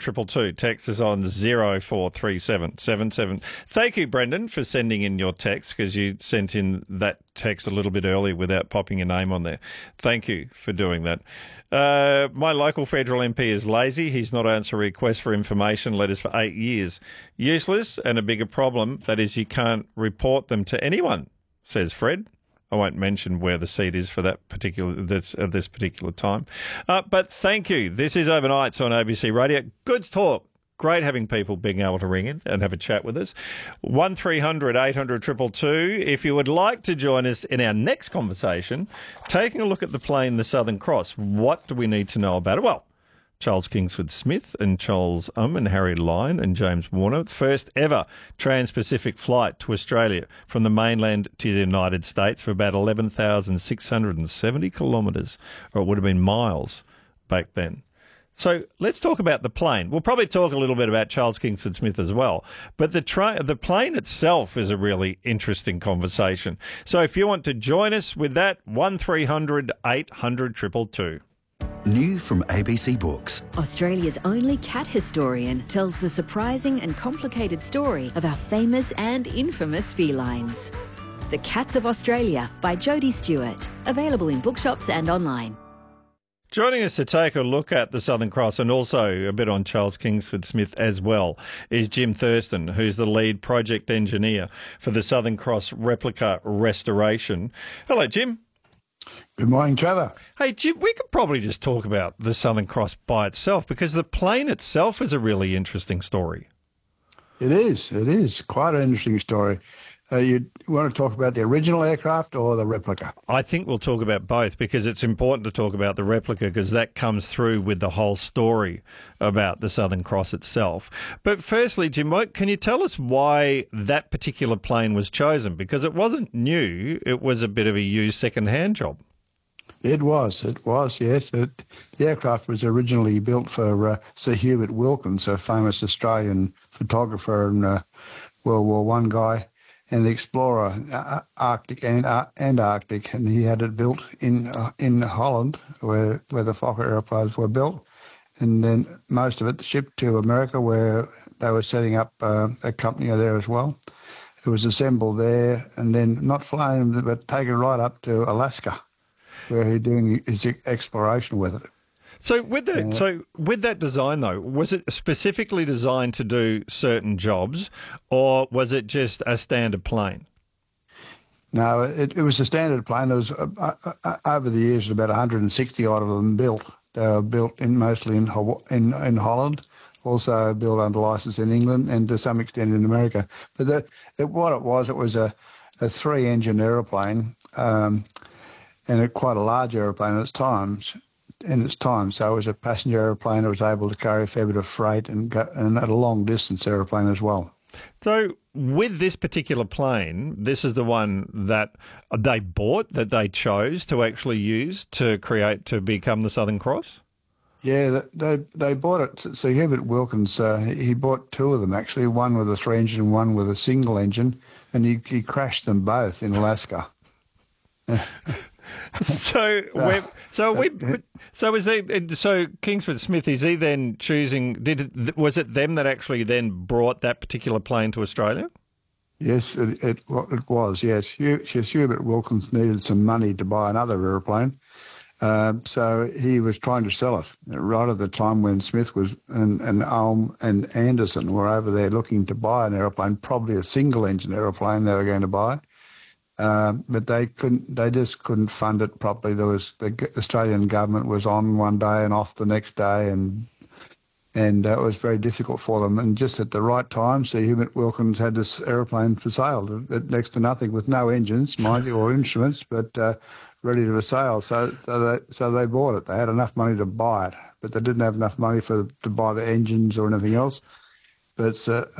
222. Text is on 043777. Thank you, Brendan, for sending in your text, because you sent in that text a little bit early without popping your name on there. Thank you for doing that. My local federal MP is lazy. He's not answered requests for information letters for 8 years. Useless, and a bigger problem, that is you can't report them to anyone, says Fred. I won't mention where the seat is for that particular at this particular time. But thank you. This is Overnights on ABC Radio. Good talk. Great having people being able to ring in and have a chat with us. 1300 800 222. If you would like to join us in our next conversation, taking a look at the plane, the Southern Cross, what do we need to know about it? Well, Charles Kingsford Smith and Charles and Harry Lyon and James Warner, first ever trans-Pacific flight to Australia from the mainland to the United States for about 11,670 kilometres, or it would have been miles back then. So let's talk about the plane. We'll probably talk a little bit about Charles Kingsford Smith as well. But the plane itself is a really interesting conversation. So if you want to join us with that, 1300 800 222. New from ABC Books. Australia's only cat historian tells the surprising and complicated story of our famous and infamous felines. The Cats of Australia by Jodie Stewart. Available in bookshops and online. Joining us to take a look at the Southern Cross and also a bit on Charles Kingsford Smith as well is Jim Thurston, who's the lead project engineer for the Southern Cross replica restoration. Hello, Jim. Good morning, Trevor. Hey, Jim, we could probably just talk about the Southern Cross by itself, because the plane itself is a really interesting story. It is quite an interesting story. You want to talk about the original aircraft or the replica? I think we'll talk about both, because it's important to talk about the replica, because that comes through with the whole story about the Southern Cross itself. But firstly, Jim, can you tell us why that particular plane was chosen? Because it wasn't new, it was a bit of a used second-hand job. It was, yes. The aircraft was originally built for Sir Hubert Wilkins, a famous Australian photographer and World War I guy, and explorer, Arctic and Arctic, and he had it built in Holland, where the Fokker airplanes were built, and then most of it shipped to America, where they were setting up a company there as well. It was assembled there, and then not flown, but taken right up to Alaska, where he's doing his exploration with it. So with that design, though, was it specifically designed to do certain jobs, or was it just a standard plane? No, it was a standard plane. There was over the years about 160 odd of them built. They were built mostly in Holland, also built under license in England and to some extent in America. But what it was a three-engine aeroplane, and quite a large aeroplane at its time. So it was a passenger aeroplane that was able to carry a fair bit of freight and at a long distance aeroplane as well. So with this particular plane, this is the one that they bought, that they chose to actually use to become the Southern Cross? Yeah, they bought it. So Hubert Wilkins, he bought two of them actually, one with a three-engine, one with a single engine, and he crashed them both in Alaska. So Kingsford Smith, is he then choosing? Was it them that actually then brought that particular plane to Australia? Yes, it was. Yes, Hubert Wilkins needed some money to buy another aeroplane, so he was trying to sell it right at the time when Smith and Ulm and Anderson were over there looking to buy an aeroplane, probably a single-engine aeroplane they were going to buy. But they just couldn't fund it properly. The Australian government was on one day and off the next day, and it was very difficult for them. And just at the right time, Sir Hubert Wilkins had this aeroplane for sale at next to nothing, with no engines, mind you, or instruments, but ready to sale. So they bought it. They had enough money to buy it, but they didn't have enough money to buy the engines or anything else. But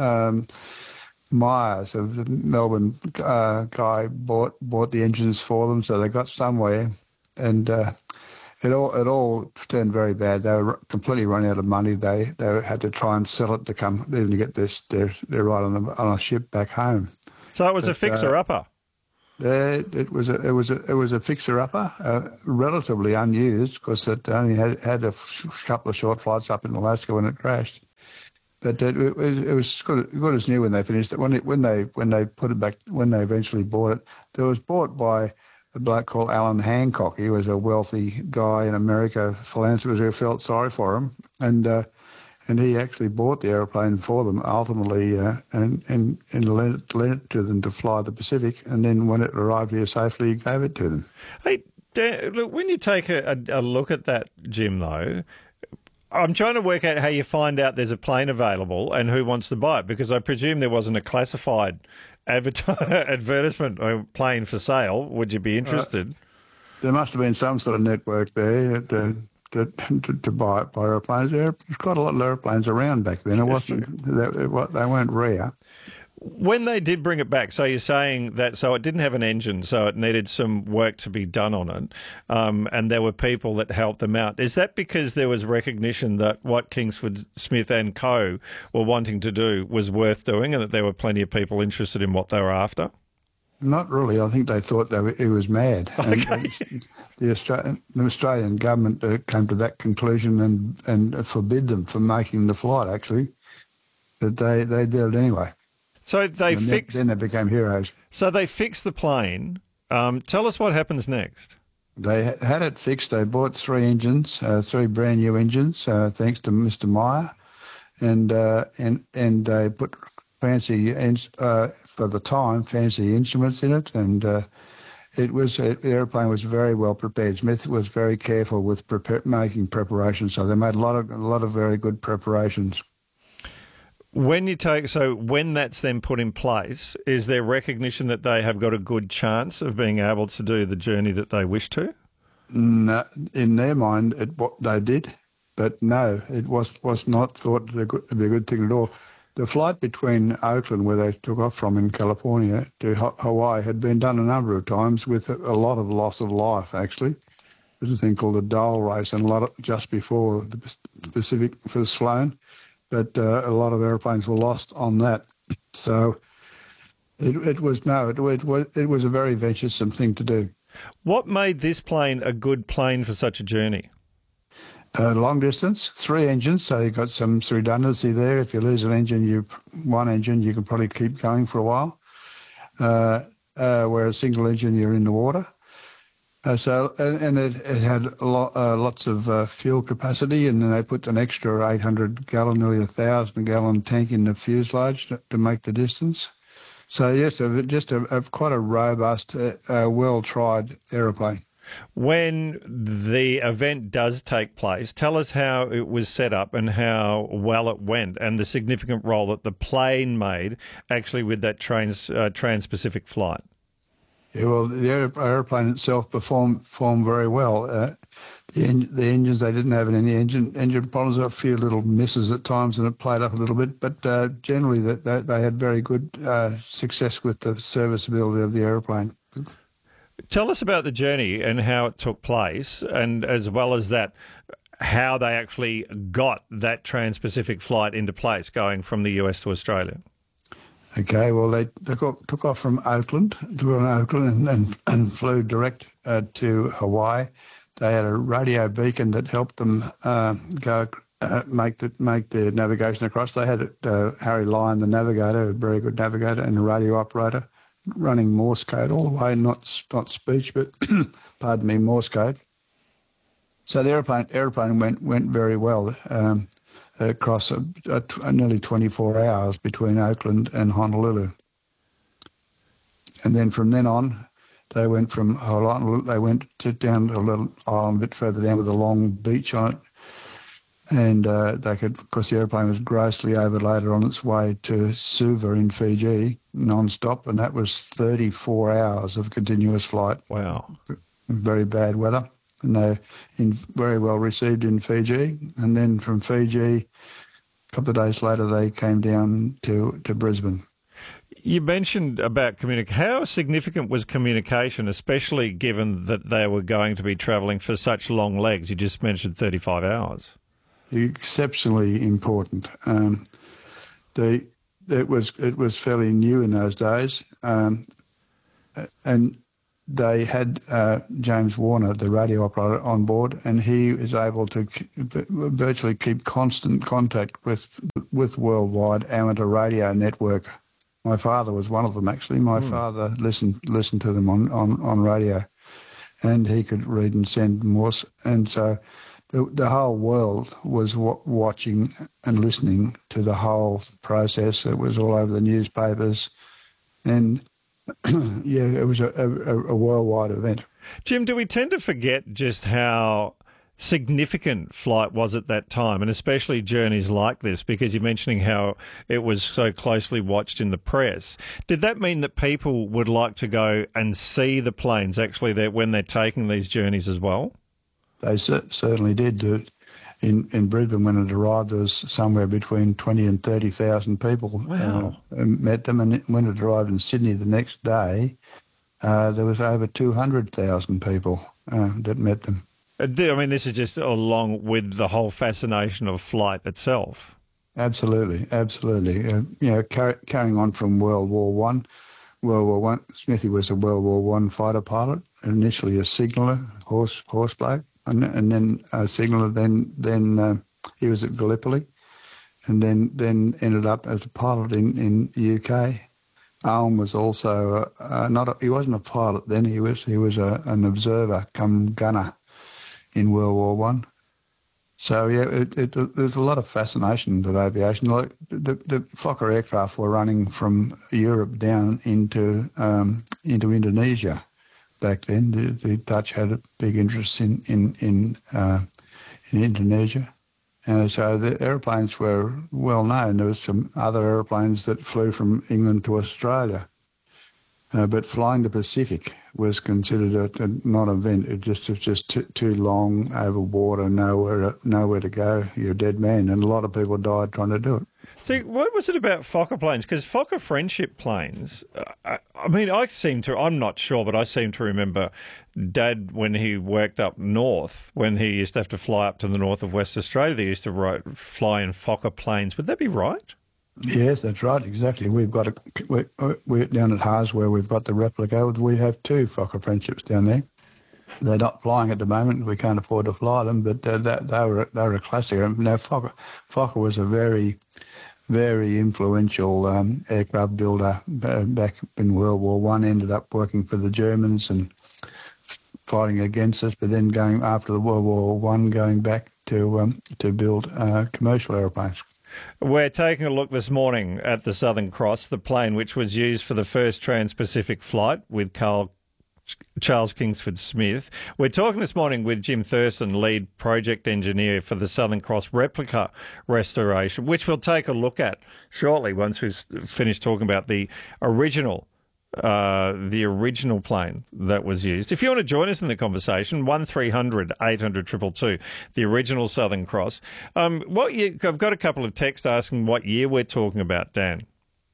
Myers, a Melbourne guy, bought the engines for them, so they got somewhere, and it all turned very bad. They were completely running out of money. They had to try and sell it to get their ride on a ship back home. So it was a fixer-upper. It was a fixer-upper, relatively unused, because it only had a couple of short flights up in Alaska when it crashed. But it was good as new when they finished it. When they put it back, when they eventually bought it, it was bought by a bloke called Alan Hancock. He was a wealthy guy in America, philanthropist who felt sorry for him, and he actually bought the aeroplane for them ultimately, and lent it to them to fly the Pacific. And then when it arrived here safely, he gave it to them. Hey, Dan, look, when you take a look at that, Jim, though, I'm trying to work out how you find out there's a plane available and who wants to buy it, because I presume there wasn't a classified advertisement or plane for sale. Would you be interested? There must have been some sort of network there to buy aeroplanes. There's quite a lot of aeroplanes around back then. It wasn't they weren't rare. When they did bring it back, so you're saying that so it didn't have an engine, so it needed some work to be done on it, and there were people that helped them out. Is that because there was recognition that what Kingsford Smith and Co. were wanting to do was worth doing, and that there were plenty of people interested in what they were after? Not really. I think they thought he was mad. Okay. And the Australian government came to that conclusion and forbid them from making the flight, actually. But they did it anyway. So they fixed. Then they became heroes. So they fixed the plane. Tell us what happens next. They had it fixed. They bought 3 engines, 3 brand new engines, thanks to Mr. Meyer, and they put fancy for the time fancy instruments in it, and the airplane was very well prepared. Smith was very careful with making preparations, so they made a lot of very good preparations. When that's then put in place, is there recognition that they have got a good chance of being able to do the journey that they wish to? No, in their mind, they did, but no, it was not thought to be a good thing at all. The flight between Oakland, where they took off from in California, to Hawaii had been done a number of times with a lot of loss of life, actually. There's a thing called the Dole race, and just before the Pacific was flown. But a lot of airplanes were lost on that. So it was a very venturesome thing to do. What made this plane a good plane for such a journey? Long distance, 3 engines, so you've got some redundancy there. If you lose one engine, you can probably keep going for a while. Where a single engine, you're in the water. It had lots of fuel capacity, and then they put an extra 800-gallon, nearly 1,000-gallon tank in the fuselage to make the distance. So yes, just quite a robust, well-tried aeroplane. When the event does take place, tell us how it was set up and how well it went, and the significant role that the plane made actually with that trans-Pacific flight. Yeah, well, the aeroplane itself performed very well. The engines, they didn't have any engine problems. A few little misses at times, and it played up a little bit. But generally, they had very good success with the serviceability of the aeroplane. Tell us about the journey and how it took place, and as well as that, how they actually got that trans-Pacific flight into place, going from the US to Australia. Okay, well, they took off from Oakland and flew direct to Hawaii. They had a radio beacon that helped them make the navigation across. They had Harry Lyon, the navigator, a very good navigator, and a radio operator, running Morse code all the way, not speech, but pardon me, Morse code. So the airplane went very well. Across nearly 24 hours between Oakland and Honolulu. And then from then on, they went from Honolulu, they went down to a little island a bit further down with a long beach on it. And because the airplane was grossly overloaded on its way to Suva in Fiji, non-stop, and that was 34 hours of continuous flight. Wow. Very bad weather. And they very well received in Fiji. And then from Fiji, a couple of days later, they came down to Brisbane. You mentioned about communication. How significant was communication, especially given that they were going to be travelling for such long legs? You just mentioned 35 hours. Exceptionally important. It was fairly new in those days, and they had James Warner, the radio operator, on board, and he is able to virtually keep constant contact with Worldwide Amateur Radio Network. My father was one of them, actually. My father listened to them on radio, and he could read and send Morse. And so the whole world was watching and listening to the whole process. It was all over the newspapers. And, yeah, it was a worldwide event. Jim, do we tend to forget just how significant flight was at that time, and especially journeys like this, because you're mentioning how it was so closely watched in the press? Did that mean that people would like to go and see the planes actually when they're taking these journeys as well? They certainly did. In Brisbane, when it arrived, there was somewhere between 20 and 30,000 people met them. And when it arrived in Sydney the next day, there was over 200,000 people that met them. I mean, this is just along with the whole fascination of flight itself. Absolutely. Carrying on from World War I, Smithy was a World War I fighter pilot, initially a signaller, horse bloke. And then a signaller. Then he was at Gallipoli, and then ended up as a pilot in the UK. Alm was also he wasn't a pilot then. He was an observer, come gunner, in World War One. So yeah, there's a lot of fascination with aviation. Like the Fokker aircraft were running from Europe down into Indonesia. Back then, the Dutch had a big interest in Indonesia, and so the airplanes were well known. There was some other airplanes that flew from England to Australia, but flying the Pacific was considered a non-event. It was just too long over water, nowhere to go. You're a dead man, and a lot of people died trying to do it. So what was it about Fokker planes? Because Fokker Friendship planes, I'm not sure, but I seem to remember Dad, when he worked up north, when he used to have to fly up to the north of West Australia, they used to fly in Fokker planes. Would that be right? Yes, that's right, exactly. We're down at Haas where we've got the replica. We have 2 Fokker Friendships down there. They're not flying at the moment. We can't afford to fly them, but they were a classic. Now, Fokker was a very, very influential aircraft builder back in World War One. Ended up working for the Germans and fighting against us, but then going after the World War One, going back to build commercial airplanes. We're taking a look this morning at the Southern Cross, the plane which was used for the first Trans-Pacific flight with Charles Kingsford Smith. We're talking this morning with Jim Thurston, lead project engineer for the Southern Cross replica restoration, which we'll take a look at shortly once we've finished talking about the original plane that was used. If you want to join us in the conversation, 1300 800 222, the original Southern Cross. What year? I've got a couple of texts asking what year we're talking about, Dan.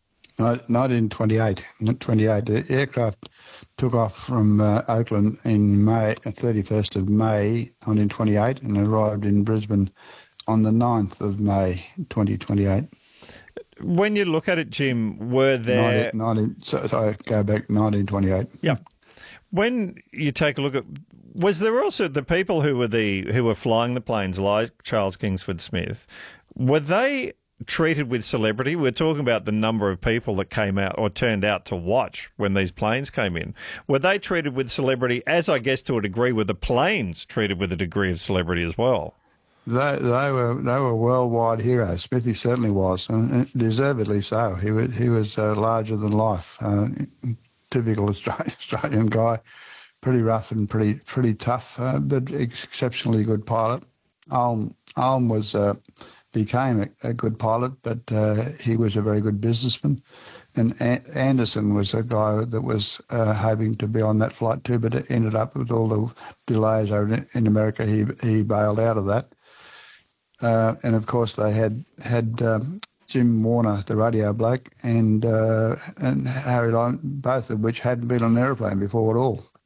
1928. The aircraft took off from Oakland in May, 31st of May 1928, and arrived in Brisbane on the 9th of May 2028. When you look at it, Jim, were there... Go back 1928. Yeah. When you take a look at... Was there also the people who were flying the planes, like Charles Kingsford Smith, were they treated with celebrity? We're talking about the number of people that came out or turned out to watch when these planes came in. Were they treated with celebrity, as I guess to a degree, were the planes treated with a degree of celebrity as well? They were worldwide heroes. Smithy certainly was, and deservedly so. He was larger than life, typical Australian guy, pretty rough and pretty tough, but exceptionally good pilot. Alm became a good pilot, but he was a very good businessman. And Anderson was a guy that was hoping to be on that flight too, but it ended up with all the delays over in America. He bailed out of that. And of course they had Jim Warner, the radio bloke, and Harry Lyon, both of which hadn't been on an aeroplane before at all.